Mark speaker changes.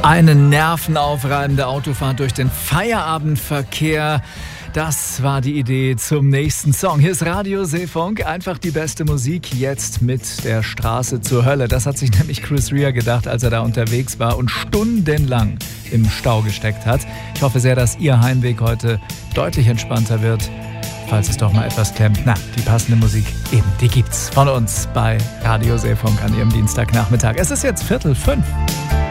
Speaker 1: Eine nervenaufreibende Autofahrt durch den Feierabendverkehr. Das war die Idee zum nächsten Song. Hier ist Radio Seefunk, einfach die beste Musik jetzt mit der Straße zur Hölle. Das hat sich nämlich Chris Rea gedacht, als er da unterwegs war und stundenlang im Stau gesteckt hat. Ich hoffe sehr, dass Ihr Heimweg heute deutlich entspannter wird. Falls es doch mal etwas klemmt, die passende Musik eben, die gibt's von uns bei Radio Seefunk an Ihrem Dienstagnachmittag. Es ist jetzt 4:45.